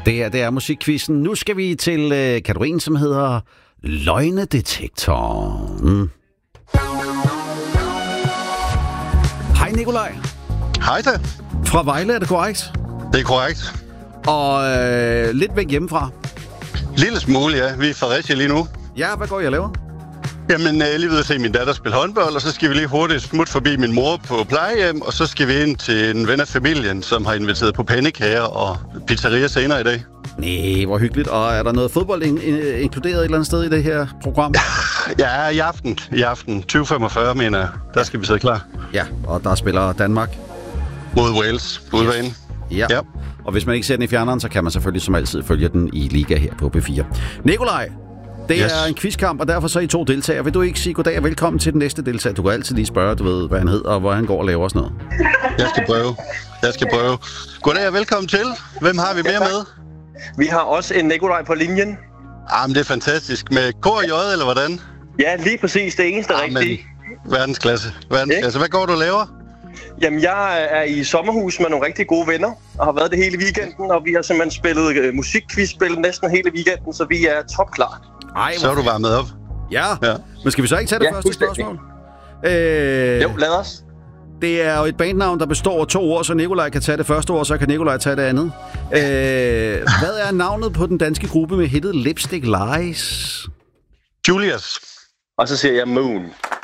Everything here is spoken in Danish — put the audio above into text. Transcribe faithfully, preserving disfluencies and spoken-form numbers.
Det her, det er musikquizzen. Nu skal vi til øh, kategorien, som hedder Løgnedetektoren. Hej Nikolaj. Hej da. Fra Vejle, er det korrekt? Det er korrekt. Og øh, lidt væk hjemmefra. Lille smule, ja. Vi er i Fredericia lige nu. Ja, hvad går I og laver? Jamen, jeg er lige ved at se min datter spille håndbold, og så skal vi lige hurtigt smutte forbi min mor på plejehjem, og så skal vi ind til en ven af familien, som har inviteret på pandekager og pizzeria senere i dag. Næh, hvor hyggeligt. Og er der noget fodbold in- in- inkluderet et eller andet sted i det her program? Ja, i aften. I aften. tyve femogfyrre, mener jeg. Der skal vi sidde klar. Ja, og der spiller Danmark. Mod Wales. Udvane. Yes. Ja. Ja. Og hvis man ikke ser den i fjerneren, så kan man selvfølgelig som altid følge den i Liga her på B fire. Nikolaj, det yes. er en quizkamp, og derfor så er I to deltagere. Vil du ikke sige goddag og velkommen til den næste deltager? Du kan altid lige spørge, du ved, hvad han hedder, og hvor han går og laver sådan noget. Jeg skal prøve. Jeg skal prøve. Goddag og velkommen til. Hvem har vi mere med? Vi har også en Nikolaj på linjen. Ah, men det er fantastisk. Med K og J, eller hvordan? Ja, lige præcis. Det eneste ah, rigtige. Verdensklasse. Verdensklasse. Hvad går du og laver? Jamen, jeg er i sommerhus med nogle rigtig gode venner, og har været det hele weekenden, og vi har simpelthen spillet musikquizspil næsten hele weekenden, så vi er topklar. Ej, så er du varmet op. Ja. ja, men skal vi så ikke tage det ja, første spørgsmål? Øh, jo, lad os. Det er jo et bandnavn, der består af to ord, så Nikolaj kan tage det første ord, så kan Nikolaj tage det andet. Øh, hvad er navnet på den danske gruppe med hittet Lipstick Lies? Julius. Og så siger jeg Moon.